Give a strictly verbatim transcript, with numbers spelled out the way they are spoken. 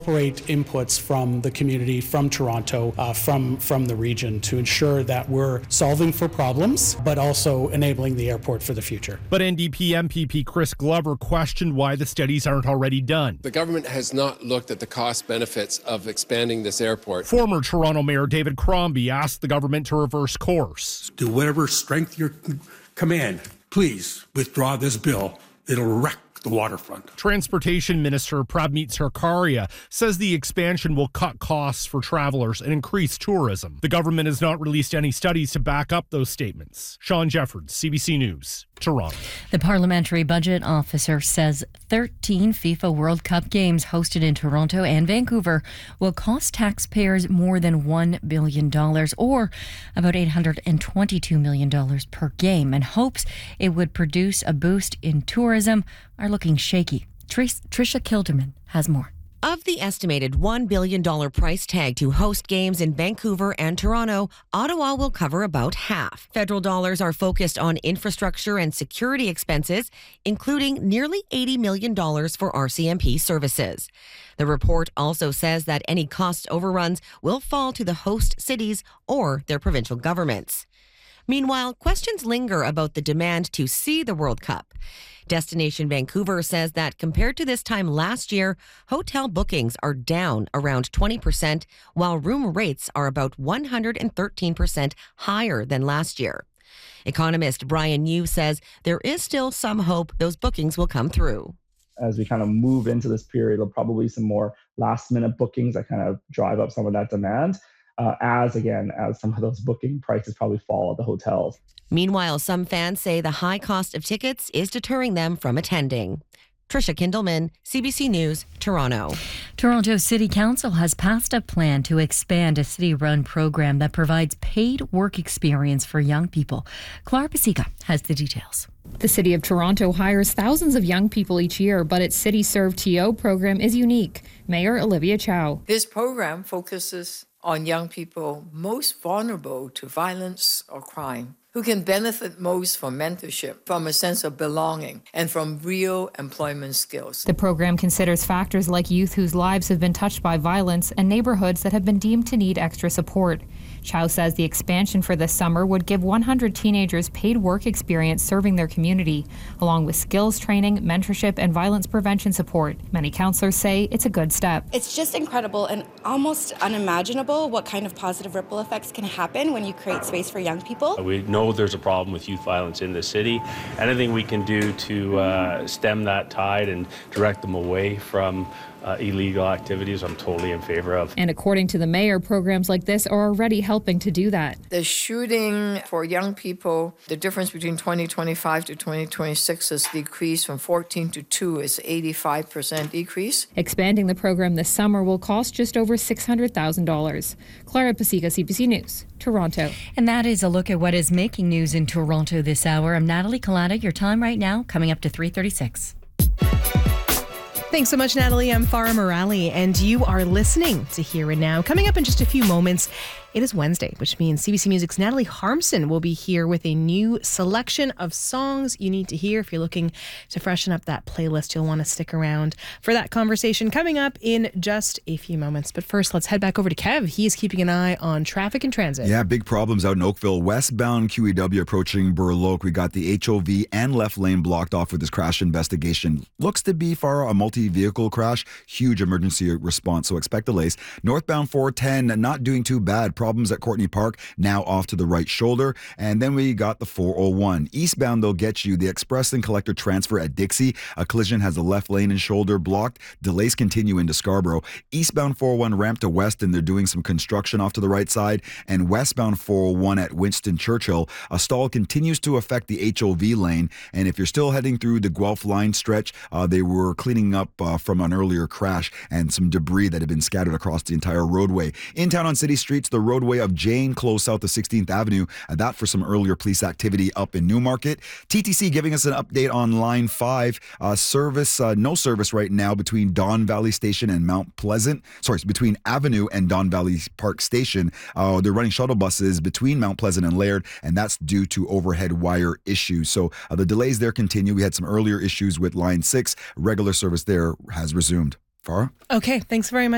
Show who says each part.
Speaker 1: Incorporate inputs from the community, from Toronto, uh, from from the region to ensure that we're solving for problems, but also enabling the airport for the future.
Speaker 2: But N D P M P P Chris Glover questioned why the studies aren't already done.
Speaker 3: The government has not looked at the cost benefits of expanding this airport.
Speaker 2: Former Toronto Mayor David Crombie asked the government to reverse course.
Speaker 4: Do whatever strength you command. Please withdraw this bill. It'll wreck the waterfront.
Speaker 2: Transportation Minister Prabmeet Sarkaria says the expansion will cut costs for travelers and increase tourism. The government has not released any studies to back up those statements. Sean Jeffords, C B C News, Toronto.
Speaker 5: The Parliamentary Budget Officer says thirteen FIFA World Cup games hosted in Toronto and Vancouver will cost taxpayers more than one billion dollars, or about eight hundred twenty-two million dollars per game, and hopes it would produce a boost in tourism are looking shaky. Trish, Trisha Kilderman has more.
Speaker 6: Of the estimated one billion dollars price tag to host games in Vancouver and Toronto, Ottawa will cover about half. Federal dollars are focused on infrastructure and security expenses, including nearly eighty million dollars for R C M P services. The report also says that any cost overruns will fall to the host cities or their provincial governments. Meanwhile, questions linger about the demand to see the World Cup. Destination Vancouver says that compared to this time last year, hotel bookings are down around twenty percent, while room rates are about one hundred thirteen percent higher than last year. Economist Brian Yu says there is still some hope those bookings will come through.
Speaker 7: As we kind of move into this period, there'll probably be some more last-minute bookings that kind of drive up some of that demand. Uh, as, again, as some of those booking prices probably fall at the hotels.
Speaker 6: Meanwhile, some fans say the high cost of tickets is deterring them from attending. Trisha Kindleman, C B C News, Toronto.
Speaker 5: Toronto City Council has passed a plan to expand a city-run program that provides paid work experience for young people. Clara Pasica has the details.
Speaker 8: The City of Toronto hires thousands of young people each year, but its City Serve T O program is unique. Mayor Olivia Chow.
Speaker 9: This program focuses on young people most vulnerable to violence or crime, who can benefit most from mentorship, from a sense of belonging, and from real employment skills.
Speaker 8: The program considers factors like youth whose lives have been touched by violence and neighborhoods that have been deemed to need extra support. Chow says the expansion for this summer would give one hundred teenagers paid work experience serving their community, along with skills training, mentorship, and violence prevention support. Many counselors say it's a good step.
Speaker 10: It's just incredible and almost unimaginable what kind of positive ripple effects can happen when you create space for young people.
Speaker 11: We know there's a problem with youth violence in the city. Anything we can do to uh, stem that tide and direct them away from Uh, illegal activities, I'm totally in favor of.
Speaker 8: And according to the mayor, programs like this are already helping to do that.
Speaker 9: The shooting for young people, the difference between twenty twenty-five to twenty twenty-six has decreased from fourteen to two. It's eighty-five percent decrease.
Speaker 8: Expanding the program this summer will cost just over six hundred thousand dollars. Clara Pasica, C B C News, Toronto.
Speaker 5: And that is a look at what is making news in Toronto this hour. I'm Natalie Collada. Your time right now coming up to three thirty-six.
Speaker 12: Thanks so much, Natalie. I'm Farah Morali, and you are listening to Here and Now. Coming up in just a few moments, it is Wednesday, which means C B C Music's Natalie Harmson will be here with a new selection of songs you need to hear. If you're looking to freshen up that playlist, you'll want to stick around for that conversation coming up in just a few moments. But first, let's head back over to Kev. He is keeping an eye on traffic and transit.
Speaker 13: Yeah, big problems out in Oakville. Westbound Q E W approaching Burloak. We got the H O V and left lane blocked off with this crash investigation. Looks to be far a multi-vehicle crash. Huge emergency response, so expect delays. Northbound four ten, not doing too bad. Problems at Courtney Park, now off to the right shoulder. And then we got the four oh one. Eastbound, they'll get you. The express and collector transfer at Dixie. A collision has the left lane and shoulder blocked. Delays continue into Scarborough. Eastbound four oh one ramp to Weston. They're doing some construction off to the right side. And westbound four oh one at Winston Churchill. A stall continues to affect the H O V lane. And if you're still heading through the Guelph line stretch, uh, they were cleaning up uh, from an earlier crash and some debris that had been scattered across the entire roadway. In town on city streets, the roadway of Jane close south of sixteenth Avenue. Uh, that for some earlier police activity up in Newmarket. T T C giving us an update on line five. Uh, service, uh, no service right now between Don Valley Station and Mount Pleasant. Sorry, between Avenue and Don Valley Park Station. Uh, they're running shuttle buses between Mount Pleasant and Laird, and that's due to overhead wire issues. So uh, the delays there continue. We had some earlier issues with line six. Regular service there has resumed. Farah?
Speaker 12: Okay, thanks very much.